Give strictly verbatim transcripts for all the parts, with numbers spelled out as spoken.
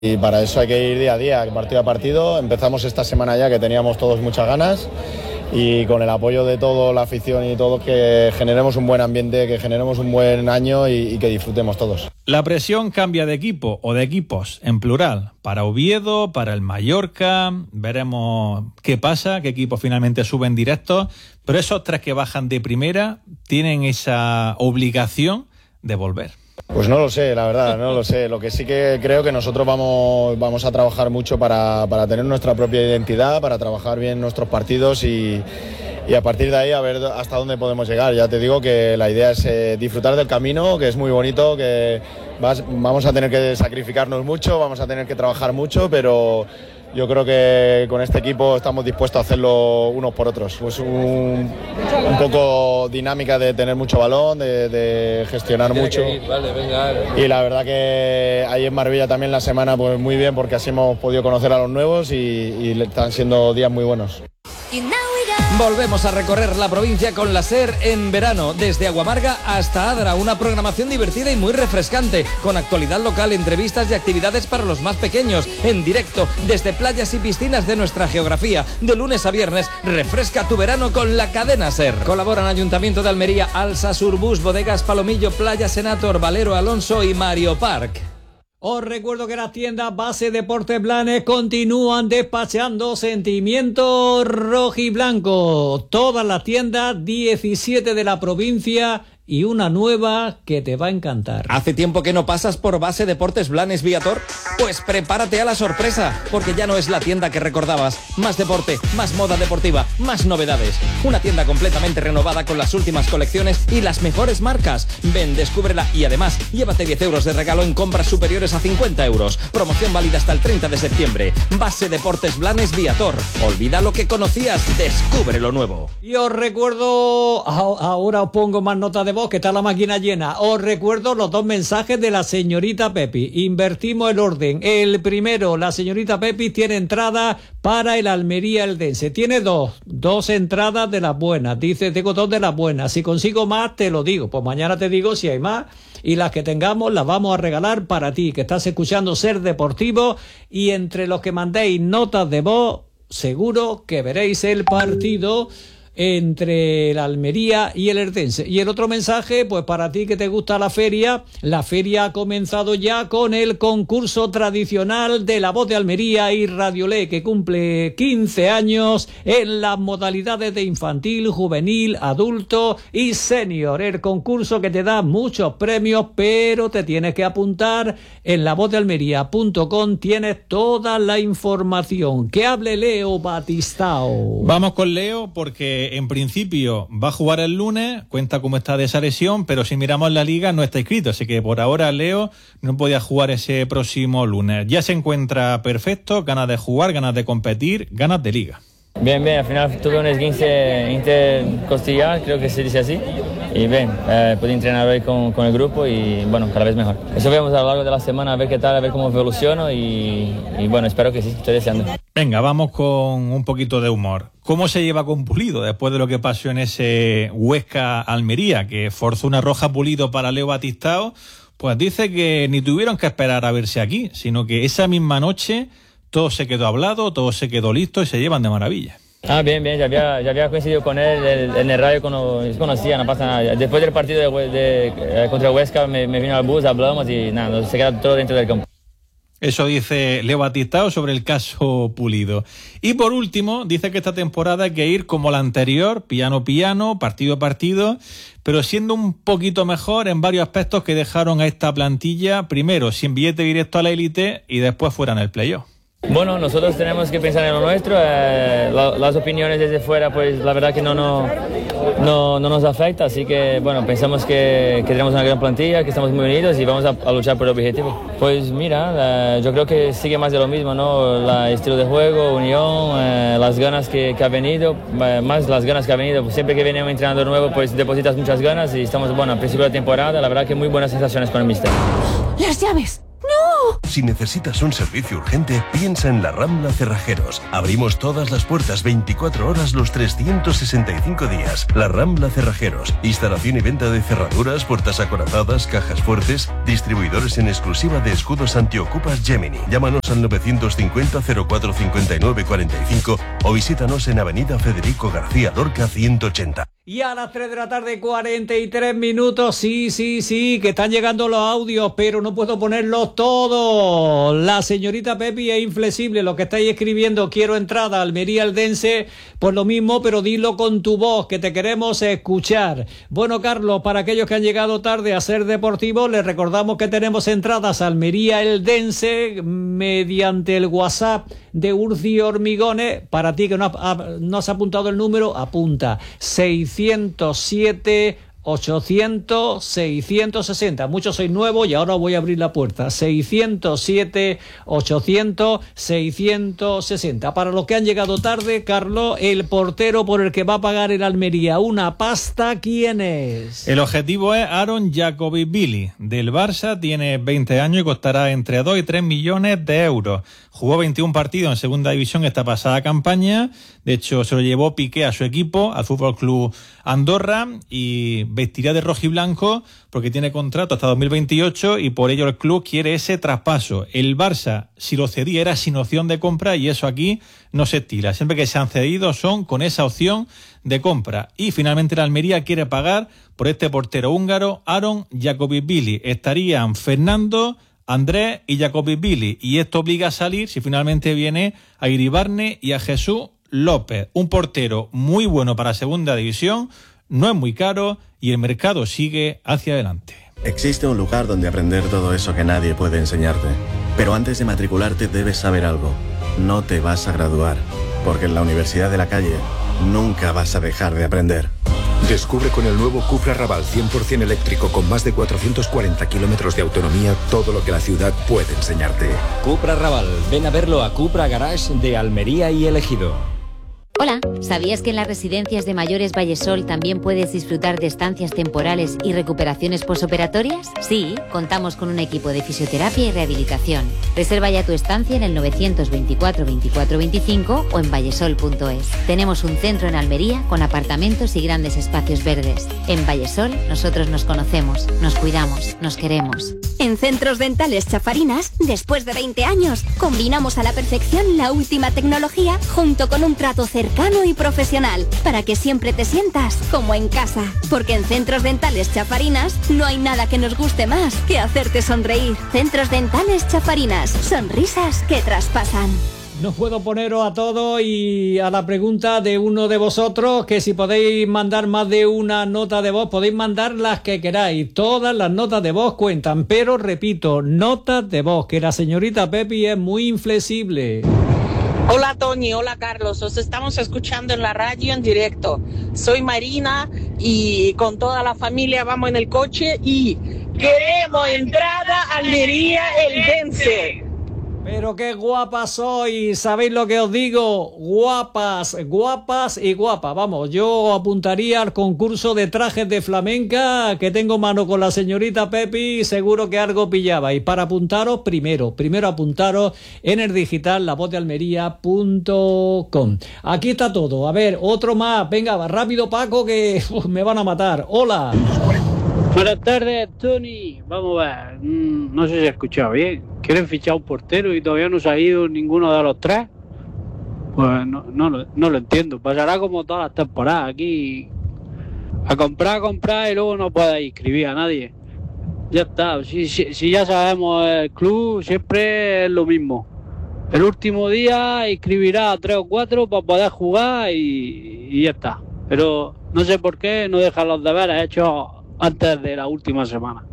Y para eso hay que ir día a día, partido a partido. Empezamos esta semana ya que teníamos todos muchas ganas y con el apoyo de toda la afición y todos que generemos un buen ambiente, que generemos un buen año y, y que disfrutemos todos. La presión cambia de equipo o de equipos en plural. Para Oviedo, para el Mallorca, veremos qué pasa, qué equipos finalmente suben directos, pero esos tres que bajan de primera tienen esa obligación de volver. Pues no lo sé, la verdad, no lo sé. Lo que sí que creo que nosotros vamos, vamos a trabajar mucho para, para tener nuestra propia identidad, para trabajar bien nuestros partidos y, y a partir de ahí a ver hasta dónde podemos llegar. Ya te digo que la idea es eh, disfrutar del camino, que es muy bonito, que vas, vamos a tener que sacrificarnos mucho, vamos a tener que trabajar mucho, pero yo creo que con este equipo estamos dispuestos a hacerlo unos por otros. Pues un, un poco dinámica de tener mucho balón, de, de gestionar mucho. Vale, venga. Y la verdad que ahí en Marbella también la semana pues muy bien porque así hemos podido conocer a los nuevos y, y están siendo días muy buenos. Volvemos a recorrer la provincia con la SER en verano, desde Aguamarga hasta Adra, una programación divertida y muy refrescante, con actualidad local, entrevistas y actividades para los más pequeños, en directo, desde playas y piscinas de nuestra geografía. De lunes a viernes, refresca tu verano con la cadena SER. Colaboran Ayuntamiento de Almería, Alsa, Surbus, Bodegas Palomillo, Playa Senator, Valero Alonso y Mario Park. Os recuerdo que las tiendas Base Deportes Blanes continúan despachando sentimientos rojiblanco. Todas las tiendas, diecisiete de la provincia y una nueva que te va a encantar. ¿Hace tiempo que no pasas por Base Deportes Blanes Viator? Pues prepárate a la sorpresa, porque ya no es la tienda que recordabas. Más deporte, más moda deportiva, más novedades. Una tienda completamente renovada con las últimas colecciones y las mejores marcas. Ven, descúbrela y además llévate diez euros de regalo en compras superiores a cincuenta euros. Promoción válida hasta el treinta de septiembre. Base Deportes Blanes Viator. Olvida lo que conocías, descubre lo nuevo. Y os recuerdo, ahora os pongo más nota de voz, que está la máquina llena. Os recuerdo los dos mensajes de la señorita Pepi. Invertimos el orden. El primero, la señorita Pepi tiene entrada para el Almería Eldense. Tiene dos, dos entradas de las buenas. Dice, tengo dos de las buenas. Si consigo más, te lo digo. Pues mañana te digo si hay más. Y las que tengamos las vamos a regalar para ti, que estás escuchando Ser Deportivo. Y entre los que mandéis notas de voz, seguro que veréis el partido entre el Almería y el Eldense. Y el otro mensaje, pues para ti que te gusta la feria, la feria ha comenzado ya con el concurso tradicional de La Voz de Almería y Radiolé, que cumple quince años en las modalidades de infantil, juvenil, adulto y senior. El concurso que te da muchos premios, pero te tienes que apuntar en la voz de almería punto com, tienes toda la información. Que hable Leo Batistao. Vamos con Leo porque en principio va a jugar el lunes, cuenta cómo está de esa lesión, pero si miramos la liga no está inscrito, así que por ahora Leo no podía jugar ese próximo lunes. Ya se encuentra perfecto, ganas de jugar, ganas de competir, ganas de liga. Bien, bien, al final tuve un esguince intercostillar, creo que se dice así, y bien, eh, pude entrenar hoy con, con el grupo y bueno, cada vez mejor. Eso vemos a lo largo de la semana, a ver qué tal, a ver cómo evoluciono y, y bueno, espero que sí, estoy deseando. Venga, vamos con un poquito de humor. ¿Cómo se lleva con Pulido después de lo que pasó en ese Huesca-Almería, que forzó una roja Pulido para Leo Batistao? Pues dice que ni tuvieron que esperar a verse aquí, sino que esa misma noche todo se quedó hablado, todo se quedó listo y se llevan de maravilla. Ah, bien, bien, ya había, ya había coincidido con él en, en el radio, cuando conocía, no pasa nada. Después del partido de, de, contra Huesca me, me vino al bus, hablamos y nada, se queda todo dentro del campo. Eso dice Leo Batistao sobre el caso Pulido. Y por último, dice que esta temporada hay que ir como la anterior, piano piano, partido a partido, pero siendo un poquito mejor en varios aspectos que dejaron a esta plantilla, primero sin billete directo a la élite y después fuera en el playoff. Bueno, nosotros tenemos que pensar en lo nuestro, eh, la, las opiniones desde fuera pues la verdad que no, no, no, no nos afecta, así que bueno, pensamos que, que tenemos una gran plantilla, que estamos muy unidos y vamos a, a luchar por el objetivo. Pues mira, eh, yo creo que sigue más de lo mismo, ¿no? El estilo de juego, unión, eh, las ganas que, que ha venido, eh, más las ganas que ha venido, pues siempre que viene un entrenador nuevo pues depositas muchas ganas y estamos, bueno, al principio de la temporada, la verdad que muy buenas sensaciones con el míster. ¡Las llaves! ¡No! Si necesitas un servicio urgente, piensa en la Rambla Cerrajeros. Abrimos todas las puertas veinticuatro horas los trescientos sesenta y cinco días. La Rambla Cerrajeros. Instalación y venta de cerraduras, puertas acorazadas, cajas fuertes. Distribuidores en exclusiva de escudos antiocupas Gemini. Llámanos al novecientos cincuenta cero cuatro cincuenta y nueve cuarenta y cinco o visítanos en Avenida Federico García Lorca ciento ochenta. Y a las tres de la tarde, cuarenta y tres minutos, sí, sí, sí, que están llegando los audios, pero no puedo ponerlos todos. La señorita Pepi es inflexible, lo que estáis escribiendo, quiero entrada, Almería Eldense, pues lo mismo, pero dilo con tu voz, que te queremos escuchar. Bueno, Carlos, para aquellos que han llegado tarde a Ser Deportivo, les recordamos que tenemos entradas a Almería Eldense mediante el WhatsApp de Urci Hormigones. Para ti que no has, no has apuntado el número, apunta seiscientos siete ochocientos seiscientos sesenta. Muchos sois nuevos y ahora voy a abrir la puerta. seiscientos siete ochocientos seiscientos sesenta. Para los que han llegado tarde, Carlos, el portero por el que va a pagar el Almería una pasta, ¿quién es? El objetivo es Aaron Jacobi-Billy, del Barça, tiene veinte años y costará entre dos y tres millones de euros. Jugó veintiún partidos en segunda división esta pasada campaña. De hecho, se lo llevó Piqué a su equipo, al Fútbol Club Andorra, y vestirá de rojo y blanco porque tiene contrato hasta dos mil veintiocho y por ello el club quiere ese traspaso. El Barça, si lo cedía, era sin opción de compra y eso aquí no se estila. Siempre que se han cedido son con esa opción de compra. Y finalmente la Almería quiere pagar por este portero húngaro, Aaron Jacobi-Billy. Estarían Fernando, Andrés y Jacobi-Billy, y esto obliga a salir, si finalmente viene, a Iribarne y a Jesús López. Un portero muy bueno para segunda división, no es muy caro y el mercado sigue hacia adelante. Existe un lugar donde aprender todo eso que nadie puede enseñarte. Pero antes de matricularte debes saber algo. No te vas a graduar, porque en la Universidad de la Calle nunca vas a dejar de aprender. Descubre con el nuevo Cupra Raval cien por ciento eléctrico con más de cuatrocientos cuarenta kilómetros de autonomía todo lo que la ciudad puede enseñarte. Cupra Raval, ven a verlo a Cupra Garage de Almería y El Ejido. Hola, ¿sabías que en las residencias de mayores Vallesol también puedes disfrutar de estancias temporales y recuperaciones posoperatorias? Sí, contamos con un equipo de fisioterapia y rehabilitación. Reserva ya tu estancia en el novecientos veinticuatro veinticuatro veinticinco o en vallesol punto es. Tenemos un centro en Almería con apartamentos y grandes espacios verdes. En Vallesol nosotros nos conocemos, nos cuidamos, nos queremos. En Centros Dentales Chafarinas, después de veinte años, combinamos a la perfección la última tecnología junto con un trato cercano y profesional, para que siempre te sientas como en casa. Porque en Centros Dentales Chafarinas no hay nada que nos guste más que hacerte sonreír. Centros Dentales Chafarinas, sonrisas que traspasan. No puedo poneros a todos y a la pregunta de uno de vosotros, que si podéis mandar más de una nota de voz, podéis mandar las que queráis. Todas las notas de voz cuentan, pero repito, notas de voz, que la señorita Pepi es muy inflexible. Hola Tony, hola Carlos, os estamos escuchando en la radio en directo. Soy Marina y con toda la familia vamos en el coche y queremos entrada a Almería Eldense. Pero qué guapas sois, ¿sabéis lo que os digo? Guapas, guapas y guapas. Vamos, yo apuntaría al concurso de trajes de flamenca, que tengo mano con la señorita Pepi, seguro que algo pillabais. Para apuntaros, primero, primero apuntaros en el digital la voz de almería punto com. Aquí está todo. A ver, otro más. Venga, rápido Paco, que uf, me van a matar. Hola. Buenas tardes, Tony. Vamos a ver, mm, no sé si he escuchado bien. ¿Quieren fichar un portero y todavía no se ha ido ninguno de los tres? Pues no, no, lo, no lo entiendo. Pasará como todas las temporadas aquí. A comprar, a comprar y luego no puede inscribir a nadie. Ya está. Si, si, si ya sabemos, el club siempre es lo mismo. El último día inscribirá a tres o cuatro para poder jugar y, y ya está. Pero no sé por qué no dejan los deberes hechos antes de la última semana.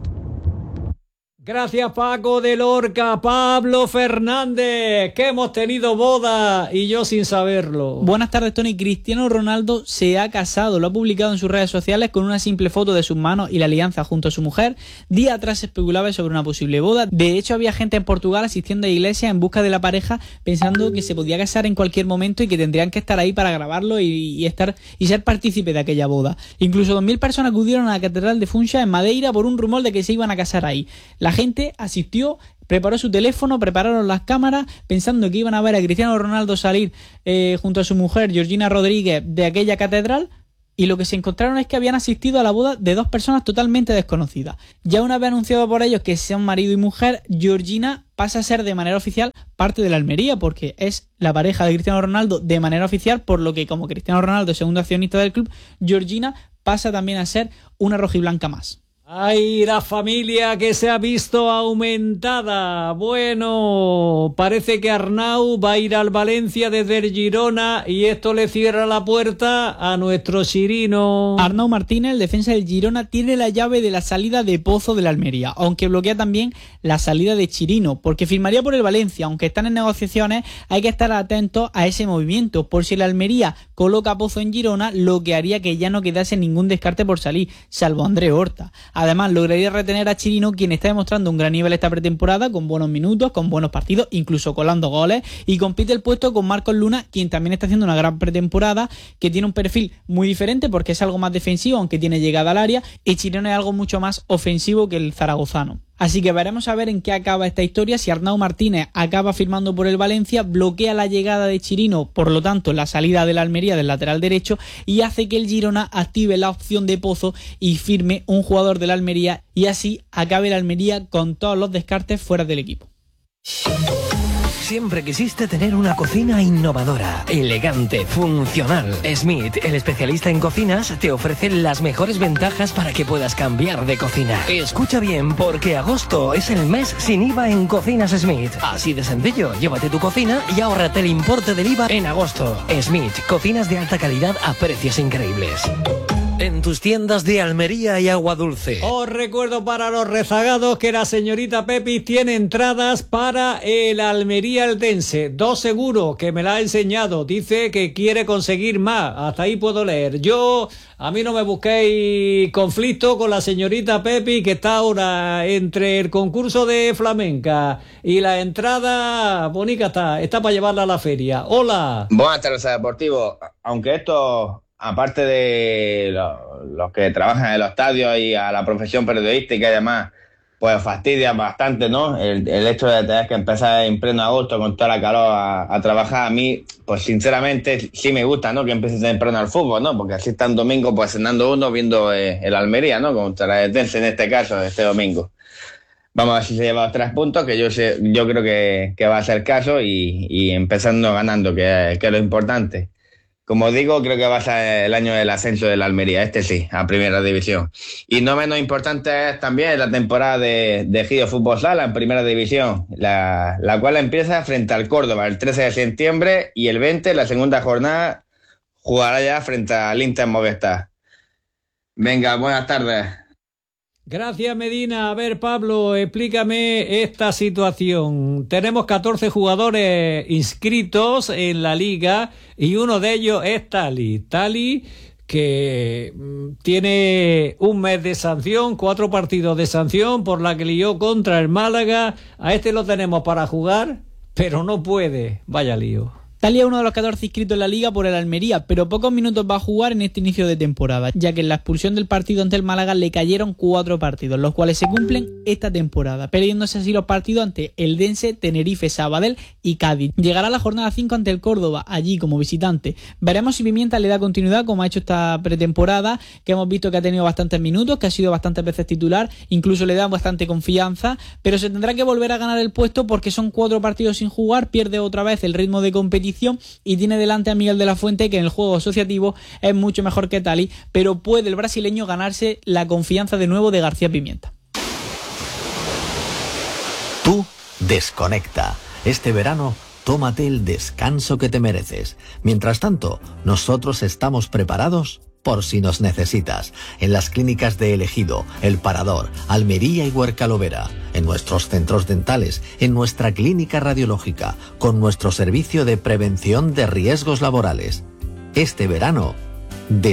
Gracias Paco de Lorca. Pablo Fernández, que hemos tenido boda y yo sin saberlo. Buenas tardes, Tony. Cristiano Ronaldo se ha casado, lo ha publicado en sus redes sociales con una simple foto de sus manos y la alianza junto a su mujer. Día atrás se especulaba sobre una posible boda. De hecho, había gente en Portugal asistiendo a iglesias en busca de la pareja, pensando que se podía casar en cualquier momento y que tendrían que estar ahí para grabarlo y, y estar y ser partícipe de aquella boda. Incluso dos mil personas acudieron a la catedral de Funchal en Madeira por un rumor de que se iban a casar ahí. La La gente asistió, preparó su teléfono, prepararon las cámaras, pensando que iban a ver a Cristiano Ronaldo salir eh, junto a su mujer, Georgina Rodríguez, de aquella catedral, y lo que se encontraron es que habían asistido a la boda de dos personas totalmente desconocidas. Ya una vez anunciado por ellos que sean marido y mujer, Georgina pasa a ser de manera oficial parte de la Almería, porque es la pareja de Cristiano Ronaldo de manera oficial, por lo que como Cristiano Ronaldo es segundo accionista del club, Georgina pasa también a ser una rojiblanca más. ¡Ay, la familia que se ha visto aumentada! Bueno, parece que Arnau va a ir al Valencia desde el Girona y esto le cierra la puerta a nuestro Chirino. Arnau Martínez, el defensa del Girona, tiene la llave de la salida de Pozo de la Almería, aunque bloquea también la salida de Chirino, porque firmaría por el Valencia. Aunque están en negociaciones, hay que estar atentos a ese movimiento, por si la Almería coloca a Pozo en Girona, lo que haría que ya no quedase ningún descarte por salir, salvo André Horta. Además, lograría retener a Chirino, quien está demostrando un gran nivel esta pretemporada, con buenos minutos, con buenos partidos, incluso colando goles, y compite el puesto con Marcos Luna, quien también está haciendo una gran pretemporada, que tiene un perfil muy diferente porque es algo más defensivo, aunque tiene llegada al área, y Chirino es algo mucho más ofensivo que el zaragozano. Así que veremos a ver en qué acaba esta historia. Si Arnau Martínez acaba firmando por el Valencia, bloquea la llegada de Chirino, por lo tanto la salida de la Almería del lateral derecho, y hace que el Girona active la opción de Pozo y firme un jugador de la Almería, y así acabe la Almería con todos los descartes fuera del equipo. Siempre quisiste tener una cocina innovadora, elegante, funcional. Smith, el especialista en cocinas, te ofrece las mejores ventajas para que puedas cambiar de cocina. Escucha bien, porque agosto es el mes sin I V A en Cocinas Smith. Así de sencillo, llévate tu cocina y ahórrate el importe del I V A en agosto. Smith, cocinas de alta calidad a precios increíbles. En tus tiendas de Almería y Agua Dulce. Os recuerdo para los rezagados que la señorita Pepi tiene entradas para el Almería Eldense. Dos seguros, que me la ha enseñado. Dice que quiere conseguir más. Hasta ahí puedo leer. Yo, a mí no me busquéis conflicto con la señorita Pepi, que está ahora entre el concurso de flamenca y la entrada. Bonita está. Está para llevarla a la feria. Hola. Buenas tardes, Deportivo. Aunque esto, aparte de los, los que trabajan en los estadios y a la profesión periodística y demás, pues fastidia bastante, ¿no? El, el hecho de tener que empezar en pleno agosto con toda la calor a, a trabajar. A mí, pues sinceramente, sí me gusta, ¿no? Que empiece temprano el fútbol, ¿no? Porque así está un domingo, pues cenando uno, viendo eh, el Almería, ¿no? Contra el Eldense en este caso, este domingo. Vamos a ver si se lleva los tres puntos, que yo sé, yo creo que, que va a ser caso, y, y empezando ganando, que, que es lo importante. Como digo, creo que va a ser el año del ascenso de la Almería, este sí, a Primera División. Y no menos importante es también la temporada de, de Ejido Fútbol Sala en Primera División, la, la cual empieza frente al Córdoba el trece de septiembre, y el veinte, la segunda jornada, jugará ya frente al Inter Movistar. Venga, buenas tardes. Gracias, Medina. A ver, Pablo, explícame esta situación. Tenemos catorce jugadores inscritos en la liga y uno de ellos es Tali. Tali, que tiene un mes de sanción, cuatro partidos de sanción por la que lió contra el Málaga. A este lo tenemos para jugar, pero no puede. Vaya lío. Tali es uno de los catorce inscritos en la liga por el Almería, pero pocos minutos va a jugar en este inicio de temporada, ya que en la expulsión del partido ante el Málaga le cayeron cuatro partidos, los cuales se cumplen esta temporada, perdiéndose así los partidos ante Eldense, Tenerife, Sabadell y Cádiz. Llegará la jornada cinco ante el Córdoba, allí como visitante. Veremos si Pimienta le da continuidad, como ha hecho esta pretemporada, que hemos visto que ha tenido bastantes minutos, que ha sido bastantes veces titular, incluso le da bastante confianza, pero se tendrá que volver a ganar el puesto porque son cuatro partidos sin jugar, pierde otra vez el ritmo de competición y tiene delante a Miguel de la Fuente, que en el juego asociativo es mucho mejor que Tali, pero puede el brasileño ganarse la confianza de nuevo de García Pimienta. Tú desconecta. Este verano tómate el descanso que te mereces. Mientras tanto, nosotros estamos preparados por si nos necesitas, en las clínicas de El Ejido, El Parador, Almería y Huercalovera, en nuestros centros dentales, en nuestra clínica radiológica, con nuestro servicio de prevención de riesgos laborales. Este verano,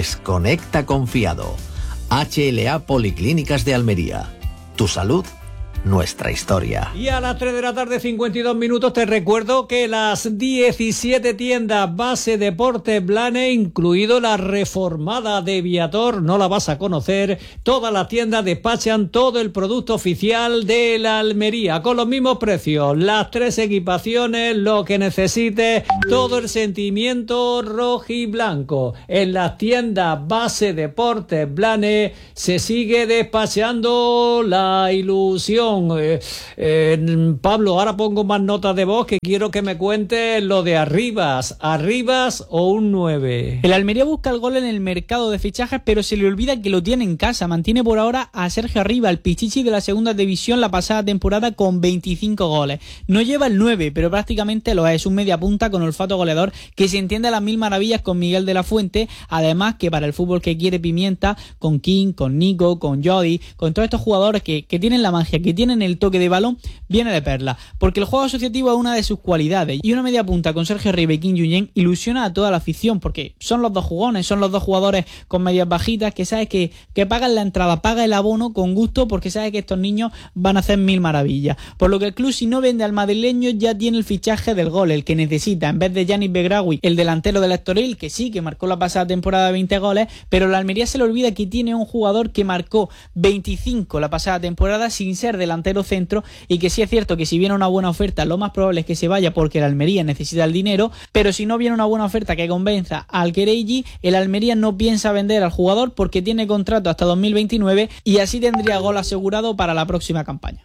desconecta confiado. H L A Policlínicas de Almería. Tu salud, nuestra historia. Y a las tres de la tarde, cincuenta y dos minutos, te recuerdo que las diecisiete tiendas Base Deportes Blanes, incluido la reformada de Viator, no la vas a conocer, todas las tiendas despachan todo el producto oficial de la Almería, con los mismos precios, las tres equipaciones, lo que necesites, todo el sentimiento rojo y blanco. En las tiendas Base Deportes Blanes se sigue despachando la ilusión. Eh, eh, Pablo, ahora pongo más notas de voz que quiero que me cuentes lo de Arribas. ¿Arribas o un nueve? El Almería busca el gol en el mercado de fichajes, pero se le olvida que lo tiene en casa. Mantiene por ahora a Sergio Arribas, el pichichi de la segunda división la pasada temporada, con veinticinco goles. No lleva el nueve, pero prácticamente lo es. Un media punta con olfato goleador que se entiende a las mil maravillas con Miguel de la Fuente. Además que para el fútbol que quiere Pimienta, con King, con Nico, con Jody, con todos estos jugadores que, que tienen la magia, que tienen el toque de balón, viene de perla, porque el juego asociativo es una de sus cualidades, y una media punta con Sergio Arribas y Kim Junyent ilusiona a toda la afición, porque son los dos jugones, son los dos jugadores con medias bajitas que sabes que, que pagan la entrada, paga el abono con gusto, porque sabes que estos niños van a hacer mil maravillas, por lo que el club, si no vende al madrileño, ya tiene el fichaje del gol, el que necesita, en vez de Yanis Begraoui, el delantero del Estoril, que sí, que marcó la pasada temporada veinte goles, pero la Almería se le olvida que tiene un jugador que marcó veinticinco la pasada temporada sin ser delantero centro, y que sí es cierto que si viene una buena oferta, lo más probable es que se vaya porque el Almería necesita el dinero, pero si no viene una buena oferta que convenza al Quereiji, el Almería no piensa vender al jugador porque tiene contrato hasta dos mil veintinueve y así tendría gol asegurado para la próxima campaña.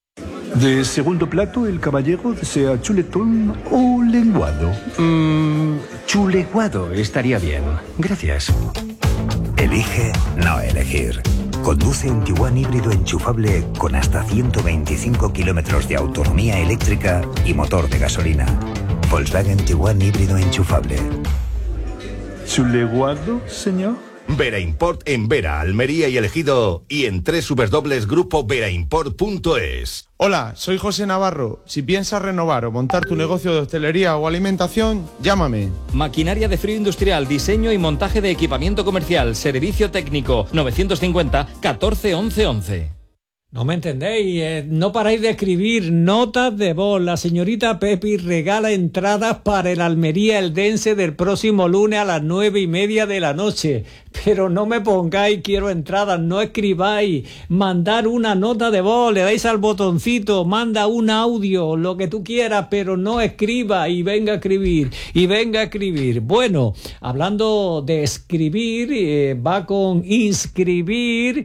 De segundo plato, el caballero desea chuletón o lenguado. Mm, chuleguado estaría bien. Gracias. Elige no elegir. Conduce un Tiguan híbrido enchufable con hasta ciento veinticinco kilómetros de autonomía eléctrica y motor de gasolina. Volkswagen Tiguan híbrido enchufable. ¿Chuleguado, señor? Vera Import en Vera, Almería y El Ejido, y en doble u doble u doble u punto grupo vera import punto es. Hola, soy José Navarro. Si piensas renovar o montar tu negocio de hostelería o alimentación, llámame. Maquinaria de frío industrial, diseño y montaje de equipamiento comercial, servicio técnico, novecientos cincuenta catorce once once. No me entendéis, eh, no paráis de escribir notas de voz. La señorita Pepi regala entradas para el Almería Eldense del próximo lunes a las nueve y media de la noche. Pero no me pongáis quiero entradas, no escribáis. Mandar una nota de voz, le dais al botoncito, manda un audio, lo que tú quieras, pero no escriba y venga a escribir, y venga a escribir. Bueno, hablando de escribir, eh, va con inscribir.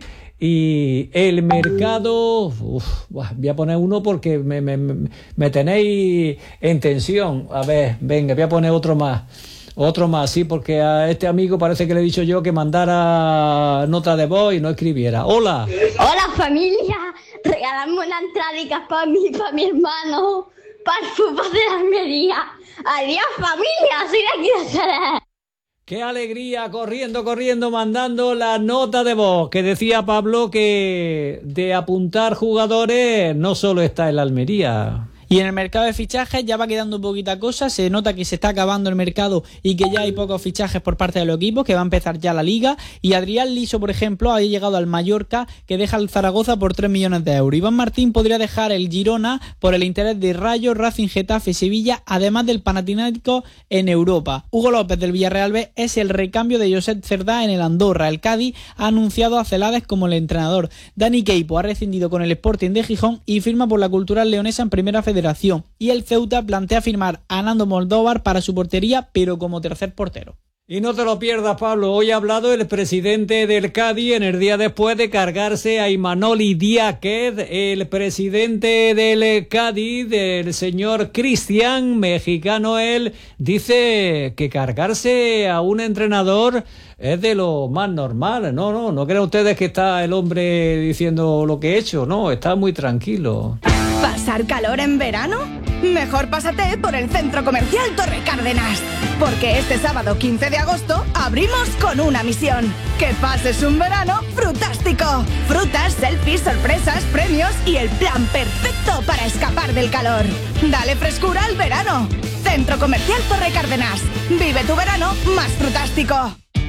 Y el mercado, uf, voy a poner uno porque me, me, me tenéis en tensión. A ver, venga, voy a poner otro más. Otro más, sí, porque a este amigo parece que le he dicho yo que mandara nota de voz y no escribiera. Hola. Hola familia, regalame una entradica para mí, para mi hermano, para el fútbol de la Almería. Adiós familia, soy de aquí de Jerez. ¡Qué alegría! Corriendo, corriendo, mandando la nota de voz. Que decía Pablo que de apuntar jugadores no solo está el Almería. Y en el mercado de fichajes ya va quedando poquita cosa, se nota que se está acabando el mercado y que ya hay pocos fichajes por parte de los equipos, que va a empezar ya la Liga, y Adrián Liso, por ejemplo, ha llegado al Mallorca, que deja al Zaragoza por tres millones de euros. Iván Martín podría dejar el Girona por el interés de Rayo, Racing, Getafe, Sevilla, además del Panathinaikos en Europa. Hugo López del Villarreal B es el recambio de Josep Cerdá en el Andorra. El Cádiz ha anunciado a Celades como el entrenador. Dani Queipo ha rescindido con el Sporting de Gijón y firma por la Cultural Leonesa en Primera Federación. Y el Ceuta plantea firmar a Nando Moldóvar para su portería, pero como tercer portero. Y no te lo pierdas, Pablo. Hoy ha hablado el presidente del Cádiz en el día después de cargarse a Imanoli Diáquez, el presidente del Cádiz, el señor Cristian, mexicano él, dice que cargarse a un entrenador es de lo más normal. No, no, no crean ustedes que está el hombre diciendo lo que he hecho, no, está muy tranquilo. ¿Pasar calor en verano? Mejor pásate por el Centro Comercial Torre Cárdenas, porque este sábado quince de agosto abrimos con una misión: que pases un verano frutástico. Frutas, selfies, sorpresas, premios y el plan perfecto para escapar del calor. Dale frescura al verano. Centro Comercial Torre Cárdenas. Vive tu verano más frutástico.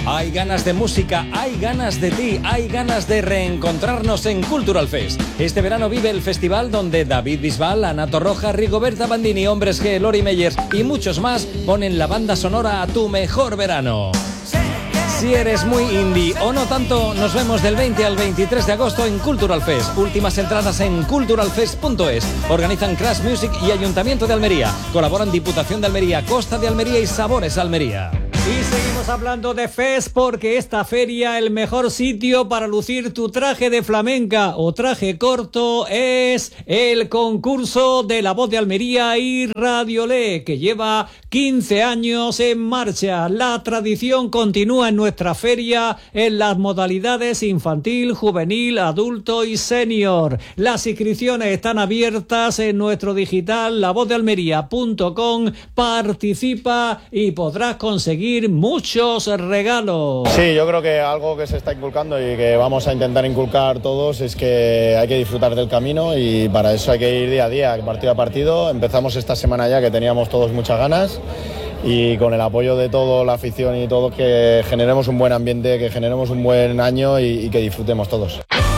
Hay ganas de música, hay ganas de ti, hay ganas de reencontrarnos en Cultural Fest. Este verano vive el festival donde David Bisbal, Ana Torroja, Rigoberta Bandini, Hombres G, Lori Meyers y muchos más ponen la banda sonora a tu mejor verano. Si eres muy indie o no tanto, nos vemos del veinte al veintitrés de agosto en Cultural Fest. Últimas entradas en cultural fest punto es. Organizan Crash Music y Ayuntamiento de Almería. Colaboran Diputación de Almería, Costa de Almería y Sabores Almería. Y seguimos hablando de Fest porque esta feria, el mejor sitio para lucir tu traje de flamenca o traje corto, es el concurso de La Voz de Almería y Radiolé, que lleva quince años en marcha. La tradición continúa en nuestra feria en las modalidades infantil, juvenil, adulto y senior. Las inscripciones están abiertas en nuestro digital la voz de almería punto com. Participa y podrás conseguir muchos regalos. Sí, yo creo que algo que se está inculcando y que vamos a intentar inculcar todos es que hay que disfrutar del camino y para eso hay que ir día a día, partido a partido. Empezamos esta semana ya que teníamos todos muchas ganas y con el apoyo de toda la afición y todo, que generemos un buen ambiente, que generemos un buen año y, y que disfrutemos todos.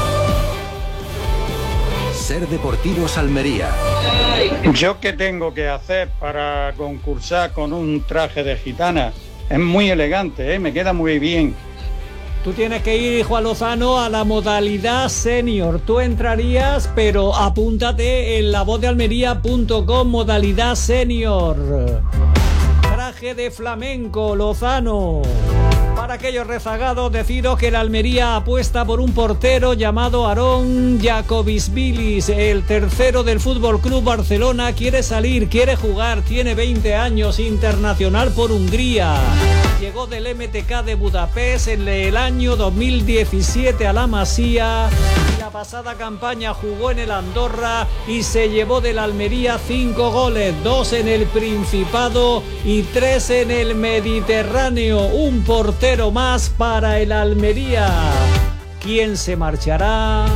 Ser Deportivos Almería. ¿Yo qué tengo que hacer para concursar con un traje de gitana? Es muy elegante, ¿eh? Me queda muy bien. Tú tienes que ir, Juan Lozano, a la modalidad senior. Tú entrarías, pero apúntate en la voz de almería punto com, modalidad senior. Traje de flamenco, Lozano. Para aquellos rezagados, deciros que la Almería apuesta por un portero llamado Aarón Jacobisvilis, el tercero del Fútbol Club Barcelona. Quiere salir, quiere jugar, tiene veinte años, internacional por Hungría. Llegó del M T K de Budapest en el año dos mil diecisiete a la Masía. La pasada campaña jugó en el Andorra y se llevó de la Almería cinco goles, dos en el Principado y tres en el Mediterráneo. Un portero más para el Almería. ¿Quién se marchará?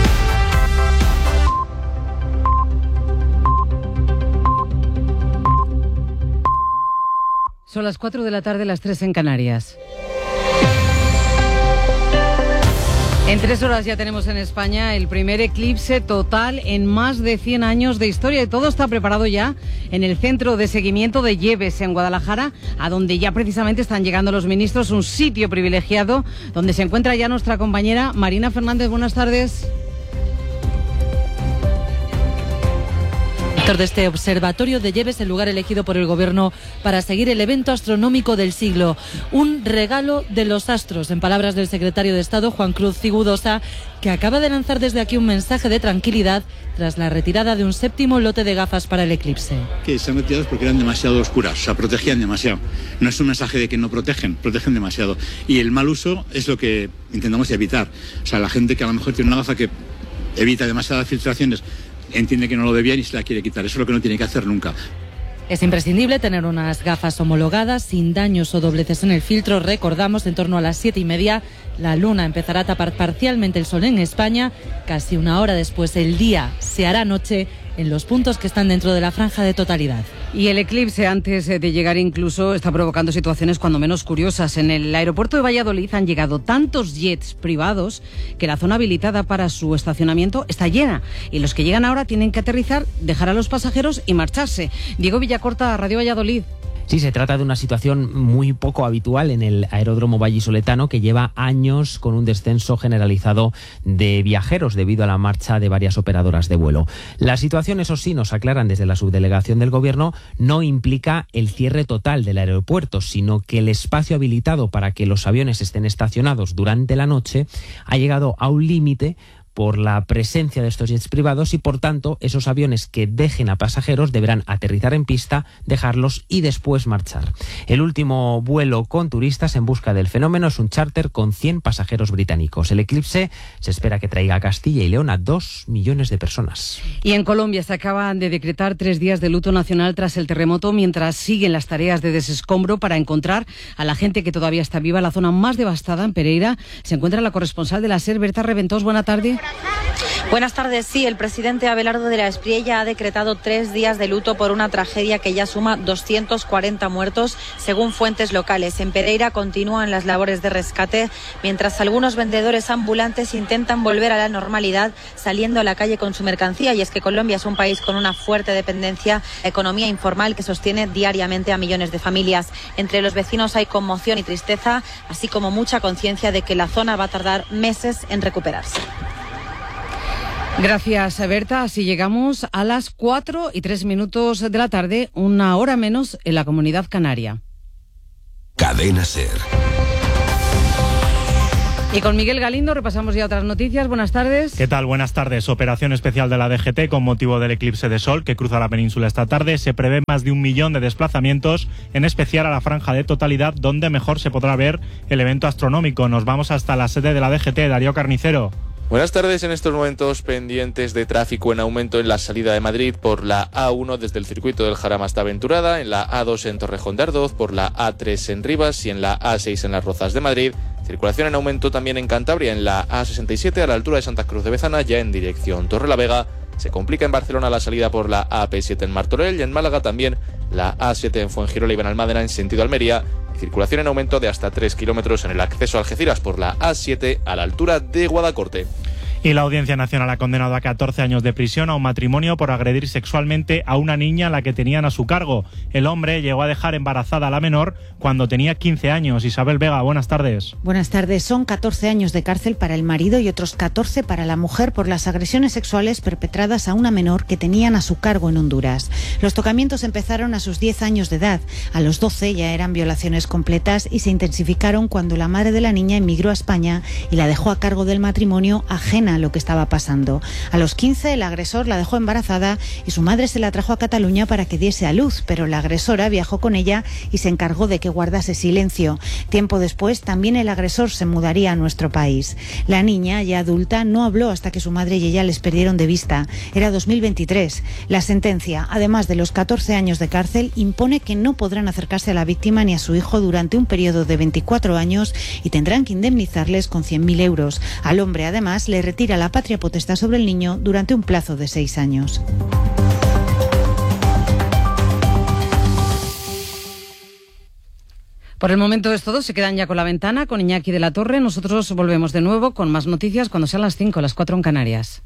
Son las cuatro de la tarde, las tres en Canarias. En tres horas ya tenemos en España el primer eclipse total en más de cien años de historia y todo está preparado ya en el Centro de Seguimiento de Lleves en Guadalajara, a donde ya precisamente están llegando los ministros, un sitio privilegiado donde se encuentra ya nuestra compañera Marina Fernández. Buenas tardes. De este observatorio de Lleves, el lugar elegido por el gobierno para seguir el evento astronómico del siglo. Un regalo de los astros, en palabras del secretario de Estado, Juan Cruz Cigudosa, que acaba de lanzar desde aquí un mensaje de tranquilidad tras la retirada de un séptimo lote de gafas para el eclipse. Que se han retirado porque eran demasiado oscuras, o sea, protegían demasiado. No es un mensaje de que no protegen, protegen demasiado. Y el mal uso es lo que intentamos evitar. O sea, la gente que a lo mejor tiene una gafa que evita demasiadas filtraciones, entiende que no lo ve bien y se la quiere quitar. Eso es lo que no tiene que hacer nunca. Es imprescindible tener unas gafas homologadas, sin daños o dobleces en el filtro. Recordamos, en torno a las siete y media, la luna empezará a tapar parcialmente el sol en España. Casi una hora después, el día se hará noche en los puntos que están dentro de la franja de totalidad. Y el eclipse, antes de llegar incluso, está provocando situaciones cuando menos curiosas. En el aeropuerto de Valladolid han llegado tantos jets privados que la zona habilitada para su estacionamiento está llena. Y los que llegan ahora tienen que aterrizar, dejar a los pasajeros y marcharse. Diego Villacorta, Radio Valladolid. Sí, se trata de una situación muy poco habitual en el aeródromo vallisoletano, que lleva años con un descenso generalizado de viajeros debido a la marcha de varias operadoras de vuelo. La situación, eso sí, nos aclaran desde la subdelegación del Gobierno, no implica el cierre total del aeropuerto, sino que el espacio habilitado para que los aviones estén estacionados durante la noche ha llegado a un límite por la presencia de estos jets privados y, por tanto, esos aviones que dejen a pasajeros deberán aterrizar en pista, dejarlos y después marchar. El último vuelo con turistas en busca del fenómeno es un charter con cien pasajeros británicos. El eclipse se espera que traiga a Castilla y León a dos millones de personas. Y en Colombia se acaban de decretar tres días de luto nacional tras el terremoto, mientras siguen las tareas de desescombro para encontrar a la gente que todavía está viva. La zona más devastada, en Pereira, se encuentra la corresponsal de la SER, Berta Reventós. Buena tarde. Buenas tardes. Sí, el presidente Abelardo de la Espriella ha decretado tres días de luto por una tragedia que ya suma doscientos cuarenta muertos, según fuentes locales. En Pereira continúan las labores de rescate, mientras algunos vendedores ambulantes intentan volver a la normalidad saliendo a la calle con su mercancía. Y es que Colombia es un país con una fuerte dependencia, economía informal que sostiene diariamente a millones de familias. Entre los vecinos hay conmoción y tristeza, así como mucha conciencia de que la zona va a tardar meses en recuperarse. Gracias, Berta. Así llegamos a las cuatro y tres minutos de la tarde, una hora menos en la Comunidad Canaria. Cadena SER. Y con Miguel Galindo repasamos ya otras noticias. Buenas tardes. ¿Qué tal? Buenas tardes. Operación especial de la D G T con motivo del eclipse de sol que cruza la península esta tarde. Se prevé más de un millón de desplazamientos, en especial a la franja de totalidad, donde mejor se podrá ver el evento astronómico. Nos vamos hasta la sede de la D G T, Darío Carnicero. Buenas tardes. En estos momentos pendientes de tráfico en aumento en la salida de Madrid por la A uno desde el circuito del Jarama hasta Venturada, en la A dos en Torrejón de Ardoz, por la A tres en Rivas y en la A seis en Las Rozas de Madrid. Circulación en aumento también en Cantabria, en la A sesenta y siete a la altura de Santa Cruz de Bezana, ya en dirección Torrelavega. Se complica en Barcelona la salida por la A P siete en Martorell y en Málaga también la A siete en Fuengirola y Benalmádena en sentido Almería. Y circulación en aumento de hasta tres kilómetros en el acceso a Algeciras por la A siete a la altura de Guadacorte. Y la Audiencia Nacional ha condenado a catorce años de prisión a un matrimonio por agredir sexualmente a una niña a la que tenían a su cargo. El hombre llegó a dejar embarazada a la menor cuando tenía quince años. Isabel Vega, buenas tardes. Buenas tardes. Son catorce años de cárcel para el marido y otros catorce para la mujer por las agresiones sexuales perpetradas a una menor que tenían a su cargo en Honduras. Los tocamientos empezaron a sus diez años de edad. A los doce ya eran violaciones completas y se intensificaron cuando la madre de la niña emigró a España y la dejó a cargo del matrimonio, ajena a lo que estaba pasando. A los quince el agresor la dejó embarazada y su madre se la trajo a Cataluña para que diese a luz, pero la agresora viajó con ella y se encargó de que guardase silencio. Tiempo después también el agresor se mudaría a nuestro país. La niña, ya adulta, no habló hasta que su madre y ella les perdieron de vista. Era dos mil veintitrés. La sentencia, además de los catorce años de cárcel, impone que no podrán acercarse a la víctima ni a su hijo durante un periodo de veinticuatro años y tendrán que indemnizarles con cien mil euros. Al hombre, además, le retira la patria potestad sobre el niño durante un plazo de seis años. Por el momento es todo, se quedan ya con la ventana, con Iñaki de la Torre. Nosotros volvemos de nuevo con más noticias cuando sean las cinco, las cuatro en Canarias.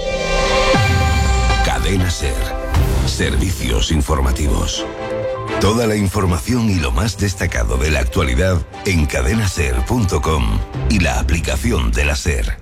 Cadena SER. Servicios informativos. Toda la información y lo más destacado de la actualidad en cadena ser punto com y la aplicación de la SER.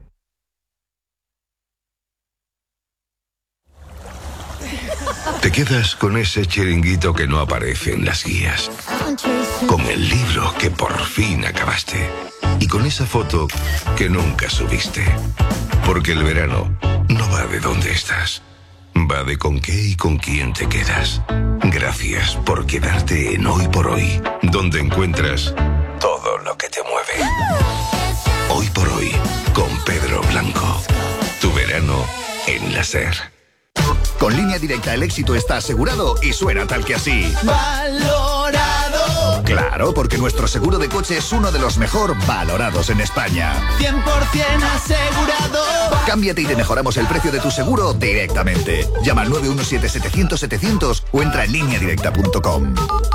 Te quedas con ese chiringuito que no aparece en las guías, con el libro que por fin acabaste y con esa foto que nunca subiste. Porque el verano no va de dónde estás, va de con qué y con quién te quedas. Gracias por quedarte en Hoy por Hoy, donde encuentras todo lo que te mueve. Hoy por Hoy, con Pedro Blanco. Tu verano en la SER. Con Línea Directa el éxito está asegurado y suena tal que así. ¡Valorado! Claro, porque nuestro seguro de coche es uno de los mejor valorados en España. cien por ciento asegurado. Cámbiate y te mejoramos el precio de tu seguro directamente. Llama al nueve uno siete setecientos setecientos o entra en línea directa punto com.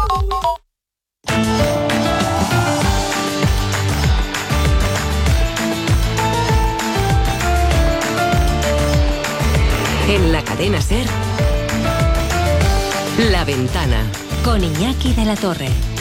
En la cadena SER, La Ventana, con Iñaki de la Torre.